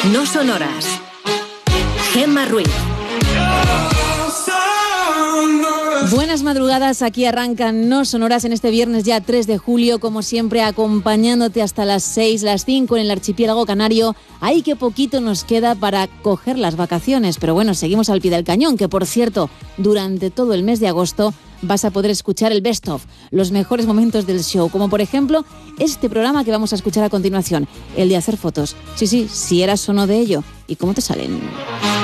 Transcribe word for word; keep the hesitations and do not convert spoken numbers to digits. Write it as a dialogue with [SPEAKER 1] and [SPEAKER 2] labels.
[SPEAKER 1] No Sonoras. Gemma Ruiz.
[SPEAKER 2] Buenas madrugadas, aquí arrancan No Sonoras en este viernes ya tres de julio, como siempre acompañándote hasta las seis, las cinco en el archipiélago canario. Ay, que poquito nos queda para coger las vacaciones, pero bueno, seguimos al pie del cañón, que por cierto, durante todo el mes de agosto vas a poder escuchar el best of, los mejores momentos del show, como por ejemplo este programa que vamos a escuchar a continuación, el de hacer fotos. Sí, sí, si eras o no de ello. ¿Y cómo te salen?